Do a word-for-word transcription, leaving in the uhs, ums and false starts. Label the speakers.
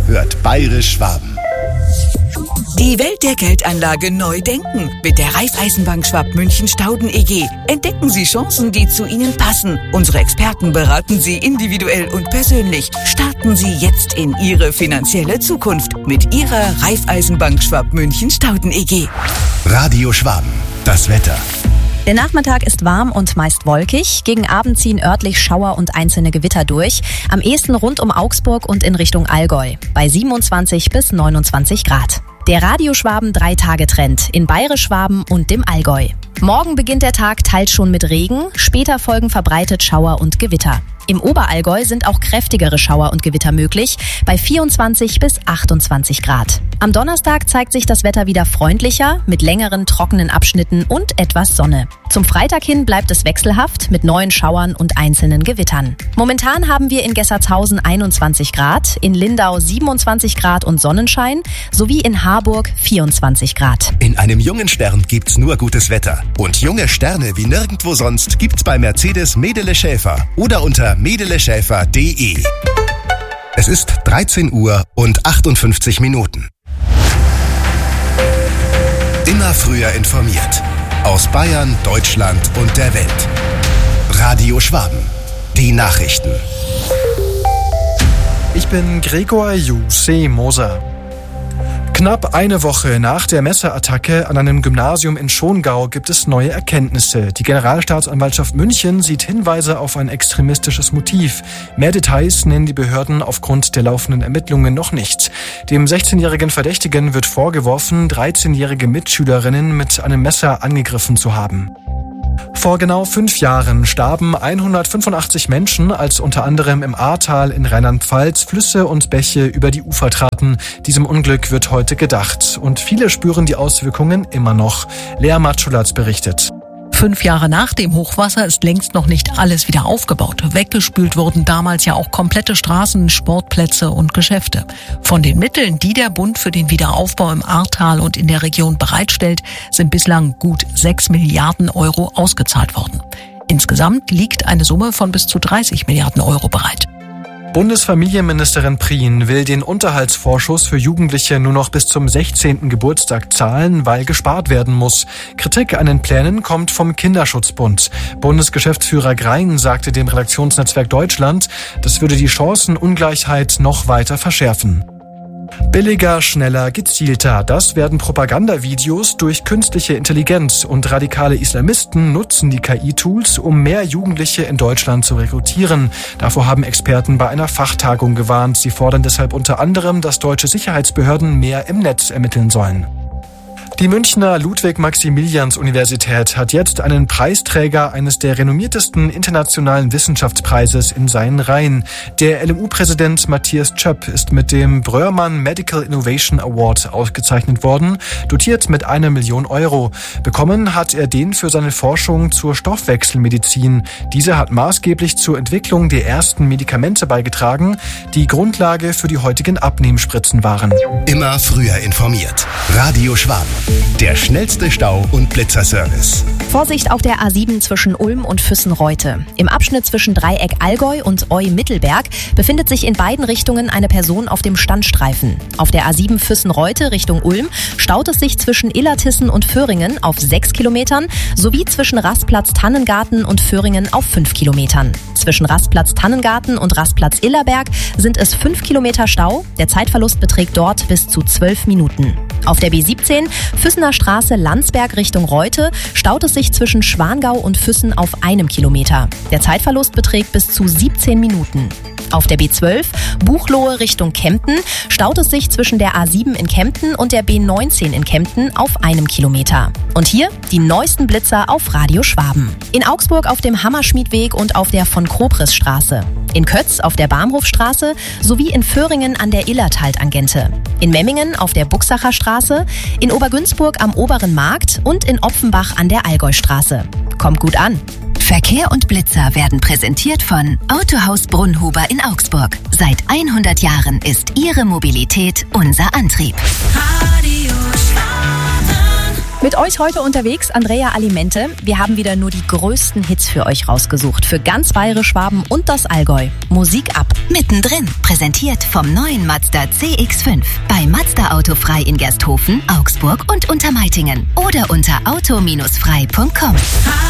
Speaker 1: hört Bayerisch Schwaben.
Speaker 2: Die Welt der Geldanlage neu denken. Mit der Raiffeisenbank Schwab-München-Stauden E G entdecken Sie Chancen, die zu Ihnen passen. Unsere Experten beraten Sie individuell und persönlich. Starten Sie jetzt in Ihre finanzielle Zukunft mit Ihrer Raiffeisenbank Schwab-München-Stauden E G.
Speaker 1: Radio Schwaben, das Wetter.
Speaker 3: Der Nachmittag ist warm und meist wolkig. Gegen Abend ziehen örtlich Schauer und einzelne Gewitter durch. Am ehesten rund um Augsburg und in Richtung Allgäu. Bei siebenundzwanzig bis neunundzwanzig Grad. Der Radio Schwaben Drei-Tage-Trend in Bayerisch Schwaben und dem Allgäu. Morgen beginnt der Tag teils schon mit Regen, später folgen verbreitet Schauer und Gewitter. Im Oberallgäu sind auch kräftigere Schauer und Gewitter möglich, bei vierundzwanzig bis achtundzwanzig Grad. Am Donnerstag zeigt sich das Wetter wieder freundlicher, mit längeren, trockenen Abschnitten und etwas Sonne. Zum Freitag hin bleibt es wechselhaft mit neuen Schauern und einzelnen Gewittern. Momentan haben wir in Gessertshausen einundzwanzig Grad, in Lindau siebenundzwanzig Grad und Sonnenschein, sowie in Harburg vierundzwanzig Grad.
Speaker 1: In einem jungen Stern gibt's nur gutes Wetter. Und junge Sterne wie nirgendwo sonst gibt's bei Mercedes Medele Schäfer oder unter medele schäfer punkt de. Es ist dreizehn Uhr und achtundfünfzig Minuten. Immer früher informiert. Aus Bayern, Deutschland und der Welt. Radio Schwaben. Die Nachrichten.
Speaker 4: Ich bin Gregor Jussi Moser. Knapp eine Woche nach der Messerattacke an einem Gymnasium in Schongau gibt es neue Erkenntnisse. Die Generalstaatsanwaltschaft München sieht Hinweise auf ein extremistisches Motiv. Mehr Details nennen die Behörden aufgrund der laufenden Ermittlungen noch nicht. Dem sechzehnjährigen Verdächtigen wird vorgeworfen, dreizehnjährige Mitschülerinnen mit einem Messer angegriffen zu haben. Vor genau fünf Jahren starben hundertfünfundachtzig Menschen, als unter anderem im Ahrtal in Rheinland-Pfalz Flüsse und Bäche über die Ufer traten. Diesem Unglück wird heute gedacht. Und viele spüren die Auswirkungen immer noch. Lea Matschulatz berichtet.
Speaker 5: Fünf Jahre nach dem Hochwasser ist längst noch nicht alles wieder aufgebaut. Weggespült wurden damals ja auch komplette Straßen, Sportplätze und Geschäfte. Von den Mitteln, die der Bund für den Wiederaufbau im Ahrtal und in der Region bereitstellt, sind bislang gut sechs Milliarden Euro ausgezahlt worden. Insgesamt liegt eine Summe von bis zu dreißig Milliarden Euro bereit.
Speaker 4: Bundesfamilienministerin Prien will den Unterhaltsvorschuss für Jugendliche nur noch bis zum sechzehnten Geburtstag zahlen, weil gespart werden muss. Kritik an den Plänen kommt vom Kinderschutzbund. Bundesgeschäftsführer Grein sagte dem Redaktionsnetzwerk Deutschland, das würde die Chancenungleichheit noch weiter verschärfen. Billiger, schneller, gezielter. Das werden Propagandavideos durch künstliche Intelligenz, und radikale Islamisten nutzen die K I-Tools, um mehr Jugendliche in Deutschland zu rekrutieren. Davor haben Experten bei einer Fachtagung gewarnt. Sie fordern deshalb unter anderem, dass deutsche Sicherheitsbehörden mehr im Netz ermitteln sollen. Die Münchner Ludwig-Maximilians-Universität hat jetzt einen Preisträger eines der renommiertesten internationalen Wissenschaftspreises in seinen Reihen. Der L M U-Präsident Matthias Zschöpp ist mit dem Bröhrmann Medical Innovation Award ausgezeichnet worden, dotiert mit einer Million Euro. Bekommen hat er den für seine Forschung zur Stoffwechselmedizin. Diese hat maßgeblich zur Entwicklung der ersten Medikamente beigetragen, die Grundlage für die heutigen Abnehmspritzen waren.
Speaker 1: Immer früher informiert. Radio Schwaben. Der schnellste Stau- und Blitzerservice.
Speaker 3: Vorsicht auf der A sieben zwischen Ulm und Füssen-Reute. Im Abschnitt zwischen Dreieck Allgäu und Eu-Mittelberg befindet sich in beiden Richtungen eine Person auf dem Standstreifen. Auf der A sieben Füssen-Reute Richtung Ulm staut es sich zwischen Illertissen und Föhringen auf sechs Kilometern sowie zwischen Rastplatz Tannengarten und Föhringen auf fünf Kilometern. Zwischen Rastplatz Tannengarten und Rastplatz Illerberg sind es fünf Kilometer Stau. Der Zeitverlust beträgt dort bis zu zwölf Minuten. Auf der B siebzehn Füssener Straße Landsberg Richtung Reute staut es sich zwischen Schwangau und Füssen auf einem Kilometer. Der Zeitverlust beträgt bis zu siebzehn Minuten. Auf der B zwölf Buchloe Richtung Kempten staut es sich zwischen der A sieben in Kempten und der B neunzehn in Kempten auf einem Kilometer. Und hier die neuesten Blitzer auf Radio Schwaben. In Augsburg auf dem Hammerschmiedweg und auf der von Kobris-Straße. In Kötz auf der Barmhofstraße sowie in Föhringen an der Illertal-Tangente. In Memmingen auf der Buchsacher Straße, in Obergünzburg am Oberen Markt und in Opfenbach an der Allgäustraße. Kommt gut an!
Speaker 6: Verkehr und Blitzer werden präsentiert von Autohaus Brunnhuber in Augsburg. Seit hundert Jahren ist Ihre Mobilität unser Antrieb.
Speaker 7: Radio Schwaben.
Speaker 3: Mit euch heute unterwegs Andrea Alimente. Wir haben wieder nur die größten Hits für euch rausgesucht. Für ganz Bayerisch, Schwaben und das Allgäu. Musik ab.
Speaker 6: Mittendrin, präsentiert vom neuen Mazda C X fünf. Bei Mazda Autofrei in Gersthofen, Augsburg und Untermeitingen. Oder unter auto Bindestrich frei Punkt com.